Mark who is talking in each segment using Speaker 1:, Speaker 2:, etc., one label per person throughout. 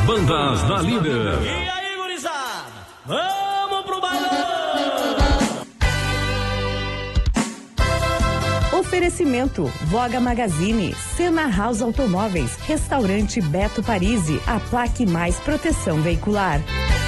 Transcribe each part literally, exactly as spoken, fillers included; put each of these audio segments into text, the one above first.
Speaker 1: bandas da Líder.
Speaker 2: E aí, gurizada? Vamos pro bailão!
Speaker 3: Oferecimento Voga Magazine, Sena House Automóveis, Restaurante Beto Parisi, a Plaque Mais Proteção Veicular.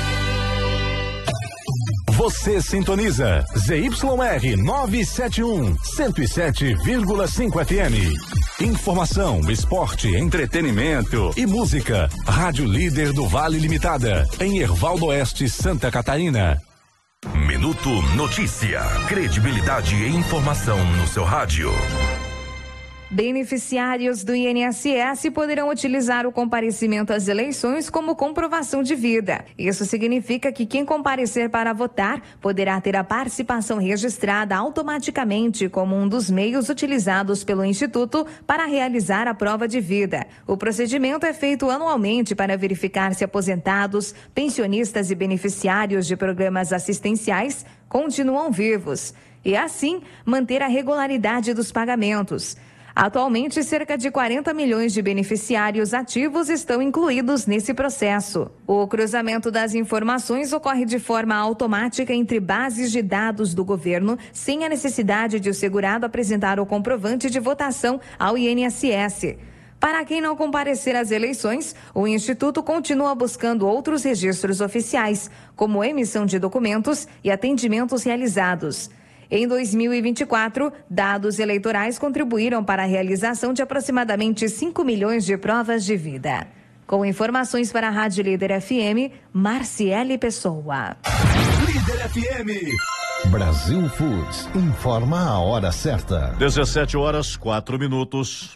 Speaker 4: Você sintoniza Z Y R novecentos e setenta e um, cento e sete vírgula cinco F M. Informação, esporte, entretenimento e música. Rádio Líder do Vale Limitada, em Hervaldo Oeste, Santa Catarina.
Speaker 5: Minuto Notícia. Credibilidade e informação no seu rádio.
Speaker 6: Beneficiários do I N S S poderão utilizar o comparecimento às eleições como comprovação de vida. Isso significa que quem comparecer para votar poderá ter a participação registrada automaticamente como um dos meios utilizados pelo Instituto para realizar a prova de vida. O procedimento é feito anualmente para verificar se aposentados, pensionistas e beneficiários de programas assistenciais continuam vivos e, assim, manter a regularidade dos pagamentos. Atualmente, cerca de quarenta milhões de beneficiários ativos estão incluídos nesse processo. O cruzamento das informações ocorre de forma automática entre bases de dados do governo, sem a necessidade de o segurado apresentar o comprovante de votação ao I N S S. Para quem não comparecer às eleições, o Instituto continua buscando outros registros oficiais, como emissão de documentos e atendimentos realizados. Em dois mil e vinte e quatro, dados eleitorais contribuíram para a realização de aproximadamente cinco milhões de provas de vida. Com informações para a Rádio Líder F M, Marciele Pessoa.
Speaker 4: Líder F M.
Speaker 7: Brasil Foods informa a hora certa.
Speaker 8: dezessete horas, quatro minutos.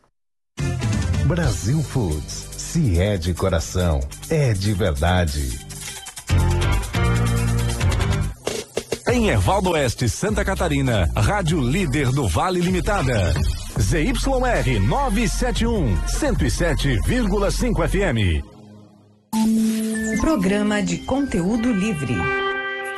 Speaker 7: Brasil Foods. Se é de coração, é de verdade.
Speaker 4: Em Hervaldo Oeste, Santa Catarina, Rádio Líder do Vale Limitada. Z Y R novecentos e setenta e um, cento e sete vírgula cinco F M.
Speaker 3: Programa de conteúdo livre.